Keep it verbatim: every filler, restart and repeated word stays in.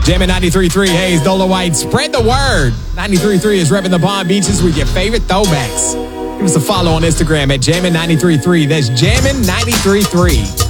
Jammin' ninety-three point three, Hayes, Dola White. Spread the word. ninety-three point three is repping the Palm Beaches with your favorite throwbacks. Give us a follow on Instagram at Jammin' ninety-three point three. That's Jammin' ninety-three point three.